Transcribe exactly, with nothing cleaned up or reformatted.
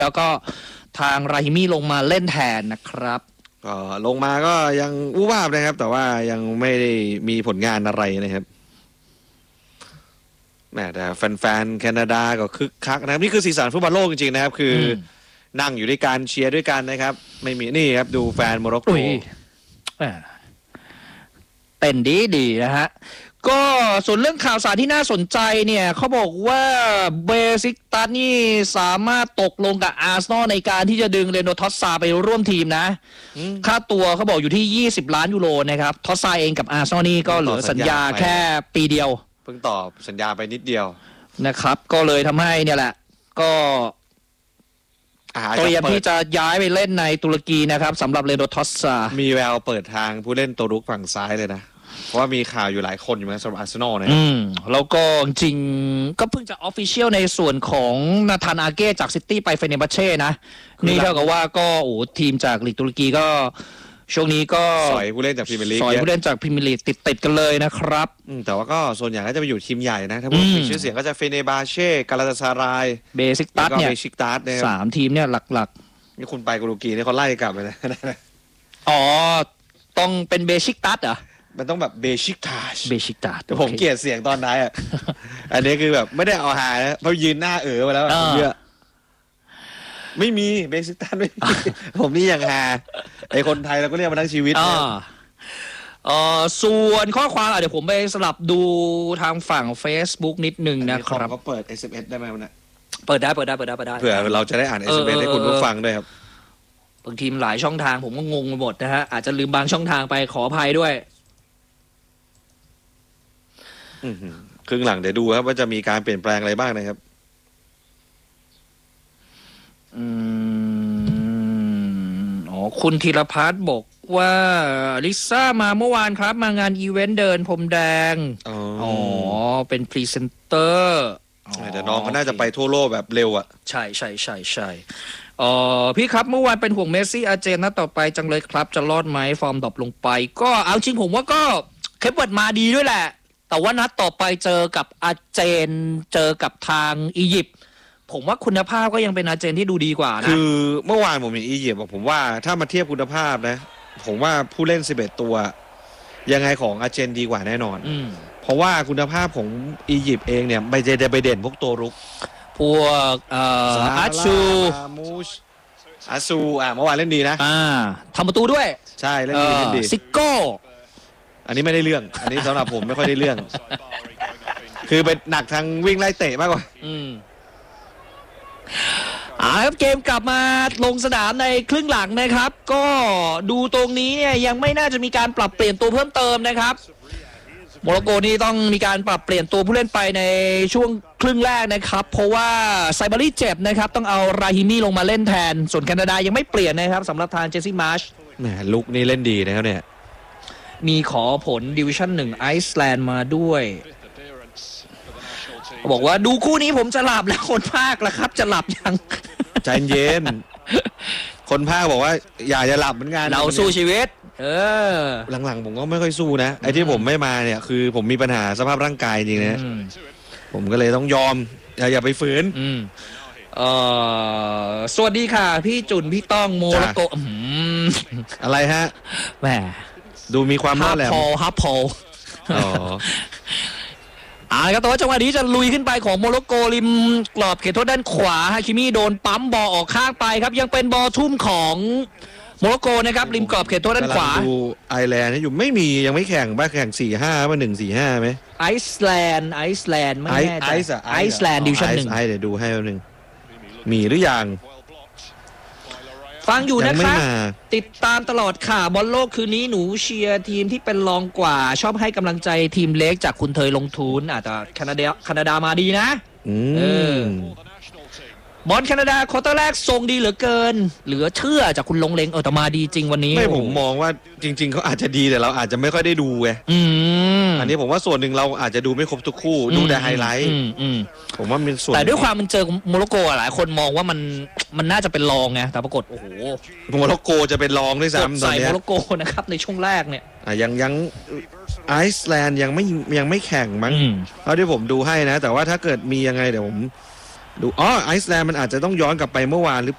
แล้วก็ทางราฮิมี่ลงมาเล่นแทนนะครับก็ลงมาก็ยังอู้วาบนะครับแต่ว่ายังไม่ได้มีผลงานอะไรนะครับแหมแต่แฟนๆแคนาดาก็คึกคักนะครับนี่คือสีสันฟุตบอลโลกจริงๆนะครับคือนั่งอยู่ด้วยกันเชียร์ด้วยกันนะครับไม่มีนี่ครับดูแฟนโมร็อกโกเต้นดีดีนะฮะก็ส่วนเรื่องข่าวสารที่น่าสนใจเนี่ยเขาบอกว่าเบซิกตัสนี่สามารถตกลงกับอาร์เซนอลในการที่จะดึงเรโนทอสซาไปร่วมทีมนะค่าตัวเขาบอกอยู่ที่ยี่สิบล้านยูโรนะครับทอสซาเองกับอาร์เซนอลนี่ก็เหลือสัญญาแค่ปีเดียวเพิ่งตอบสัญญาไปนิดเดียวนะครับก็เลยทำให้เนี่ยแหละก็เตรียมที่จะย้ายไปเล่นในตุรกีนะครับสำหรับเรโนทอสซามีแววเปิดทางผู้เล่นตัวรุกฝั่งซ้ายเลยนะเพราะว่ามีข่าวอยู่หลายคนอยู่นะสำหรับอาร์เซนอลนะอืมแล้วก็จริงก็เพิ่งจะออฟฟิเชียลในส่วนของนาธานอาเก้จากซิตี้ไปเฟเนบัเช่นะนี่เท่ากับว่าก็โอ้ทีมจากลีกตุรกีก็ช่วงนี้ก็สอยผู้เล่นจากพรีเมียร์ลีกสอยผู้เล่นจากพรีเมียร์ลีกติดติดกันเลยนะครับแต่ว่าก็ส่วนใหญ่ก็จะไปอยู่ทีมใหญ่นะถ้าพูดถึงชื่อเสียงก็จะเฟเนบาเช่กาลาตาซารายเบซิกตัสเนี่ยเบซิกตัสเนี่ยสามทีมเนี่ยหลักๆนี่คุณไปตุรกีเนี่ยเขาไล่กลับไปนะอ๋อต้องเป็นเบซิกตัสเหรอมันต้องแบบเบชิกตาชเบชิกตาชแต่ผมเกลียดเสียงตอนนั้นอ่ะอันนี้คือแบบไม่ได้เอาหานะเพราะยืนหน้าเอ๋อไปแล้วเยอะไม่มีเบสิกตันไม่มีผมนี่ยังหาไอคนไทยเราก็เรียกมาทั้งชีวิตอ่าเอ่อส่วนข้อความเดี๋ยวผมไปสลับดูทางฝั่ง Facebook นิดนึงนะครับเขาเปิด เอส เอ็ม เอส ได้ไหมวันนี้เปิดได้เปิดได้เปิดได้เปิดได้เผื่อเราจะได้อ่าน เอส เอ็ม เอส ให้คุณผู้ฟังด้วยครับบางทีหลายช่องทางผมก็งงไปหมดนะฮะอาจจะลืมบางช่องทางไปขออภัยด้วยครึ่งหลังเดี๋ยวดูครับว่าจะมีการเปลี่ยนแปลงอะไรบ้างนะครับอืมอ๋อคุณธีรพัฒน์บอกว่าลิซ่ามาเมื่อวานครับมางานอีเวนต์เดินพรมแดงอ๋อเป็นพรีเซนเตอร์แต่น้องเขาน่าจะไปทั่วโลกแบบเร็วอ่ะใช่ใช่ใช่ใช่อ๋อพี่ครับเมื่อวานเป็นห่วงเมสซี่อาร์เจนนะต่อไปจังเลยครับจะรอดไหมฟอร์มดรอปลงไปก็เอาจริงผมว่าก็เคปเวิร์ดมาดีด้วยแหละแต่ว่านัดต่อไปเจอกับอาร์เจนเจอกับทางอียิปต์ผมว่าคุณภาพก็ยังเป็นอาร์เจนที่ดูดีกว่านะคือเมื่อวานผมเห็นอียิปต์บอกผมว่าถ้ามาเทียบคุณภาพนะผมว่าผู้เล่นสิบเอ็ดตัวยังไงของอาร์เจนดีกว่าแน่นอนเพราะว่าคุณภาพของอียิปต์เองเนี่ยไม่ได้ไปเด่นพวกตัวรุกพวกเอ่ออาชูมูชอาซูอ่ะเมื่อวานเล่นดีนะอ่าทำประตูด้วยใช่เล่นดีเล่นดีซิโก้อันนี้ไม่ได้เรื่องอันนี้สำหรับผมไม่ค่อยได้เรื่องคือเป็นหนักทางวิ่งไล่เตะมากกว่าอืมอ่าครับเกมกลับมาลงสนามในครึ่งหลังนะครับก็ดูตรงนี้เนี่ยยังไม่น่าจะมีการปรับเปลี่ยนตัวเพิ่มเติมนะครับโมร็อกโกนี่ต้องมีการปรับเปลี่ยนตัวผู้เล่นไปในช่วงครึ่งแรกนะครับเพราะว่าไซบารี่เจ็บนะครับต้องเอาราฮิมี่ลงมาเล่นแทนส่วนแคนาดายังไม่เปลี่ยนนะครับสำหรับทางเจสซี่มาร์ชแหมลุกนี่เล่นดีนะครับเนี่ยมีขอผลดิวิชั่นหนึ่งไอซ์แลนด์มาด้วยบอกว่าดูคู่นี้ผมจะหลับแล้วคนภาคแล้วครับจะหลับยังใจเย็นคนภาคบอกว่าอยากจะหลับเหมือนกันเราสู้ชีวิตเออหลังๆผมก็ไม่ค่อยสู้นะไอ้ที่ผมไม่มาเนี่ยคือผมมีปัญหาสภาพร่างกายจริงนะผมก็เลยต้องยอมอย่าอย่าไปฝืนเออสวัสดีค่ะพี่จุนพี่ต้องโมร็อกโกอะไรฮะแหมดูมีความน่าแหลมฮับพอลฮับพอลอ๋ออ่าครับแต่ว่าจังหวะนี้จะลุยขึ้นไปของโมร็อกโกริมกรอบเขตโทษด้านขวาฮาคิมิโดนปั๊มบอลออกข้างไปครับยังเป็นบอลทุ่มของโมร็อกโกนะครับริมกรอบเขตโทษด้านขวาดูไอร์แลนด์อยู่ไม่มียังไม่แข่งบ้าแข่งสี่ห้ามาหนึ่งสี่ห้าไหมไอซ์แลนด์ไอซ์แลนด์ไม่แน่ใจไอซ์แลนด์ดิวชั่นหนึ่งไอเดี๋ยวดูให้แป๊บนึงมีหรือยังฟังอยู่นะครับติดตามตลอดค่ะบอลโลกคืนนี้หนูเชียร์ทีมที่เป็นรองกว่าชอบให้กำลังใจทีมเล็กจากคุณเทยลงทุนอาจจะแคนาดาแคนาดามาดีนะเออบอลแคนาดาควอเตอร์แรกทรงดีเหลือเกินเหลือเชื่อจากคุณลงเล็งเออแต่มาดีจริงวันนี้ไม่ผมมองว่าจริงๆเขาอาจจะดีแต่เราอาจจะไม่ค่อยได้ดูไงอันนี้ผมว่าส่วนหนึ่งเราอาจจะดูไม่ครบทุกคู่ดูแต่ไฮไลท์ผมว่าเป็นส่วนแต่ด้วยความมันเจอโมร็อกโกหลายคนมองว่ามันมันน่าจะเป็นรองไงแต่ปรากฏโอ้โหโมร็อกโกจะเป็นรองด้วยซ้ำตอนนี้โมร็อกโกนะครับในช่วงแรกเนี่ยยังยังไอซ์แลนด์ยังไม่ยังไม่แข่งมั้งเท่าที่ผมดูให้นะแต่ว่าถ้าเกิดมียังไงเดี๋ยวผมดูอ๋อไอซ์แลนด์มันอาจจะต้องย้อนกลับไปเมื่อวานหรือ